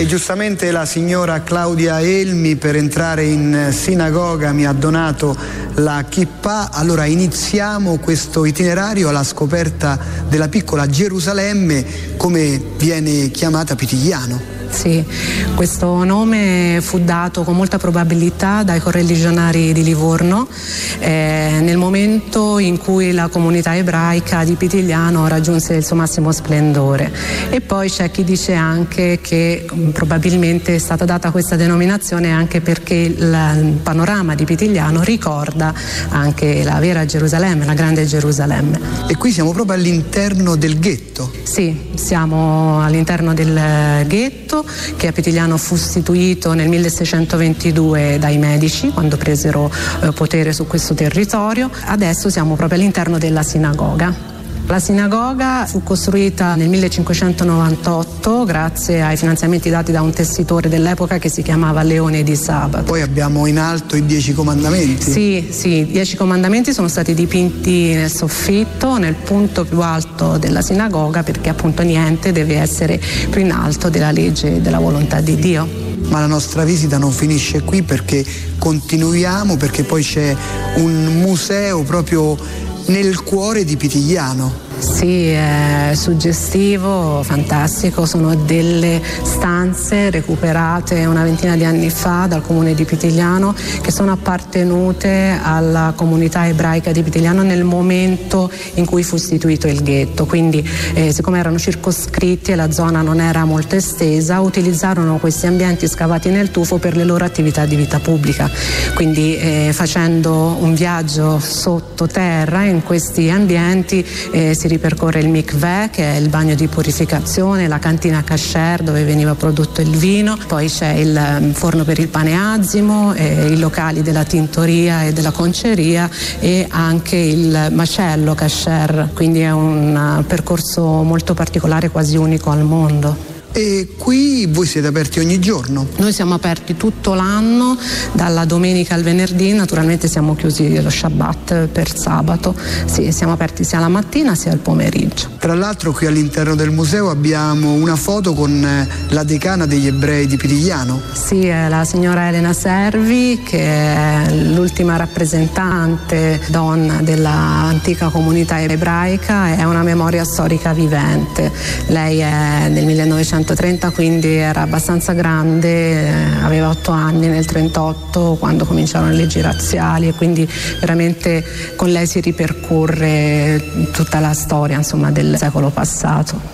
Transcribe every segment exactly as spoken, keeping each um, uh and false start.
E giustamente la signora Claudia Elmi per entrare in sinagoga mi ha donato la kippah. Allora iniziamo questo itinerario alla scoperta della piccola Gerusalemme, come viene chiamata Pitigliano. Sì, questo nome fu dato con molta probabilità dai correligionari di Livorno eh, nel momento in cui la comunità ebraica di Pitigliano raggiunse il suo massimo splendore. E poi c'è chi dice anche che mh, probabilmente è stata data questa denominazione anche perché il, il panorama di Pitigliano ricorda anche la vera Gerusalemme, la grande Gerusalemme. E qui siamo proprio all'interno del ghetto. Sì, siamo all'interno del ghetto che a Pitigliano fu istituito nel milleseicentoventidue dai Medici quando presero eh, potere su questo territorio. Adesso siamo proprio all'interno della sinagoga. La sinagoga fu costruita nel millecinquecentonovantotto grazie ai finanziamenti dati da un tessitore dell'epoca che si chiamava Leone di Sabato. Poi abbiamo in alto i Dieci Comandamenti. Sì, sì, i Dieci Comandamenti sono stati dipinti nel soffitto, nel punto più alto della sinagoga, perché appunto niente deve essere più in alto della legge e della volontà di Dio. Ma la nostra visita non finisce qui, perché continuiamo, perché poi c'è un museo proprio nel cuore di Pitigliano. Sì, è suggestivo, fantastico, sono delle stanze recuperate una ventina di anni fa dal comune di Pitigliano che sono appartenute alla comunità ebraica di Pitigliano nel momento in cui fu istituito il ghetto, quindi eh, siccome erano circoscritti e la zona non era molto estesa, utilizzarono questi ambienti scavati nel tufo per le loro attività di vita pubblica, quindi eh, facendo un viaggio sottoterra in questi ambienti eh, si ripercorre il mikveh, che è il bagno di purificazione, la cantina kasher dove veniva prodotto il vino, poi c'è il forno per il pane azimo, eh, i locali della tintoria e della conceria e anche il macello kasher, quindi è un percorso molto particolare, quasi unico al mondo. E qui voi siete aperti ogni giorno? Noi siamo aperti tutto l'anno, dalla domenica al venerdì, naturalmente siamo chiusi lo Shabbat per sabato. Sì, siamo aperti sia la mattina sia il pomeriggio. Tra l'altro qui all'interno del museo abbiamo una foto con la decana degli ebrei di Pitigliano. Sì, è la signora Elena Servi, che è l'ultima rappresentante donna dell'antica comunità ebraica, è una memoria storica vivente. Lei è del millenovecentotrenta, quindi era abbastanza grande, eh, aveva otto anni nel trentotto quando cominciarono le leggi razziali, e quindi veramente con lei si ripercorre tutta la storia, insomma, del secolo passato.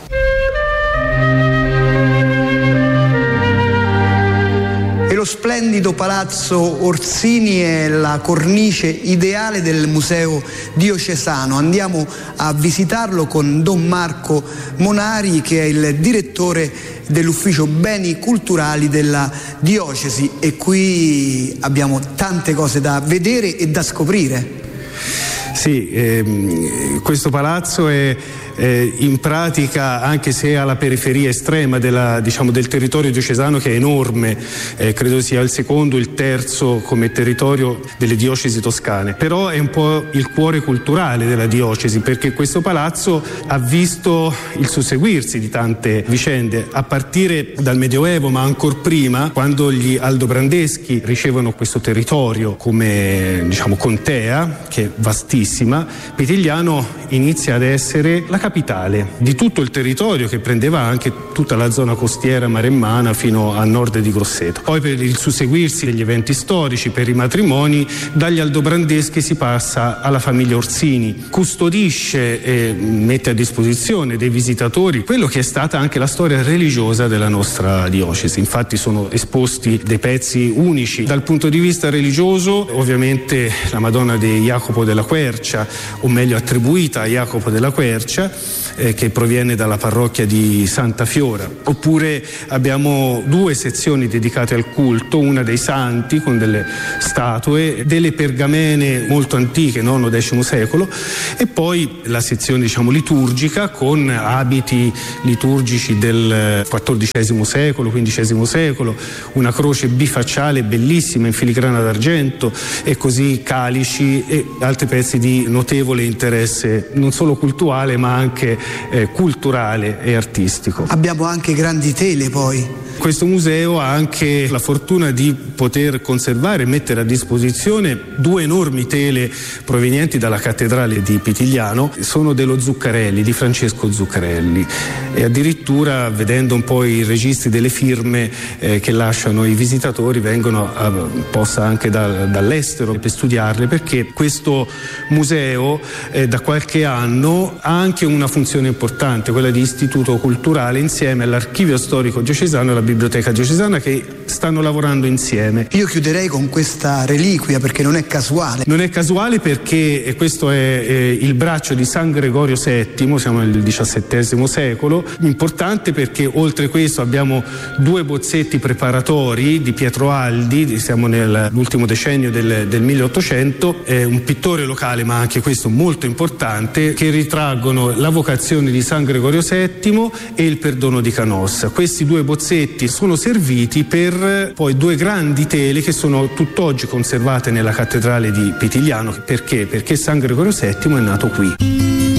Lo splendido palazzo Orsini è la cornice ideale del museo diocesano. Andiamo a visitarlo con Don Marco Monari, che è il direttore dell'ufficio beni culturali della diocesi, e qui abbiamo tante cose da vedere e da scoprire. Sì, ehm, questo palazzo è eh, in pratica, anche se alla periferia estrema della, diciamo, del territorio diocesano, che è enorme, eh, credo sia il secondo, il terzo come territorio delle diocesi toscane, però è un po' il cuore culturale della diocesi, perché questo palazzo ha visto il susseguirsi di tante vicende, a partire dal Medioevo, ma ancor prima, quando gli Aldobrandeschi ricevono questo territorio come, diciamo, contea, che è vastissima. Pitigliano inizia ad essere la capitale di tutto il territorio, che prendeva anche tutta la zona costiera maremmana fino a nord di Grosseto. Poi, per il susseguirsi degli eventi storici, per i matrimoni, dagli Aldobrandeschi si passa alla famiglia Orsini, custodisce e mette a disposizione dei visitatori quello che è stata anche la storia religiosa della nostra diocesi. Infatti sono esposti dei pezzi unici dal punto di vista religioso, ovviamente la Madonna di Jacopo della Quercia, o meglio attribuita a Jacopo della Quercia, eh, che proviene dalla parrocchia di Santa Fiora. Oppure abbiamo due sezioni dedicate al culto, una dei santi con delle statue, delle pergamene molto antiche, nono decimo secolo, e poi la sezione, diciamo, liturgica con abiti liturgici del quattordicesimo secolo, quindicesimo secolo, una croce bifacciale bellissima in filigrana d'argento, e così calici e altri pezzi di notevole interesse non solo cultuale ma anche eh, culturale e artistico. Abbiamo anche grandi tele poi. Questo museo ha anche la fortuna di poter conservare e mettere a disposizione due enormi tele provenienti dalla cattedrale di Pitigliano. Sono dello Zuccarelli, di Francesco Zuccarelli, e addirittura, vedendo un po' i registri delle firme eh, che lasciano i visitatori, vengono apposta anche da, dall'estero per studiarle, perché questo museo eh, da qualche anno ha anche una funzione importante, quella di istituto culturale, insieme all'archivio storico diocesano e alla biblioteca diocesana, che stanno lavorando insieme. Io chiuderei con questa reliquia, perché non è casuale. Non è casuale perché e questo è eh, il braccio di San Gregorio settimo, siamo nel diciassettesimo secolo, importante perché oltre questo abbiamo due bozzetti preparatori di Pietro Aldi, siamo nell'ultimo decennio del, del milleottocento, è un pittore locale, ma anche questo molto importante, che ritraggono la vocazione di San Gregorio settimo e il perdono di Canossa. Questi due bozzetti sono serviti per poi due grandi tele che sono tutt'oggi conservate nella cattedrale di Pitigliano. Perché? Perché San Gregorio settimo è nato qui.